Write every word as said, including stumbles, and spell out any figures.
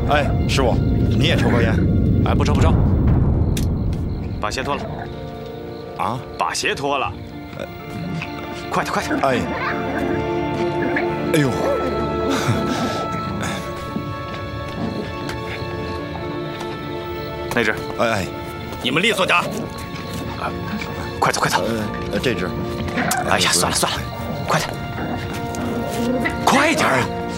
哎，师傅，你也抽根烟？ 哎，不抽不抽。把鞋脱了。 啊？ 把鞋脱了。呃、快点快点。 哎。哎呦。 那只。 哎哎。 你们利索点。 啊，快走快走。 呃，这只。 哎呀，算了算了，快点，快点。